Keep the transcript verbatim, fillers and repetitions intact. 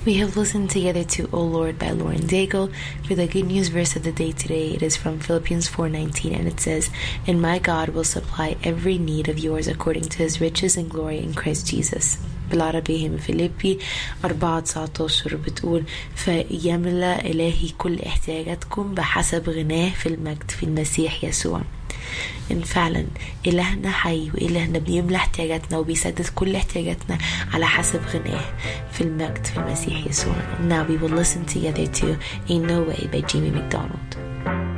We have listened together to O Lord by Lauren Daigle. For the good news verse of the day today, it is from Philippians four nineteen, and it says, "And my God will supply every need of yours according to his riches and glory in Christ Jesus." بالعربي هي من فيليبي أربعة تسعتاشر بتقول فيملأ إلهي كل احتياجاتكم بحسب غناه في المجد في المسيح يسوع. إن فعلا إلهنا حي وإلهنا بيملأ احتياجاتنا وبيسدد كل احتياجاتنا على حسب غناه في المجد في المسيح يسوع. Now we will listen together to Ain't No Way by Jimmy McDonald.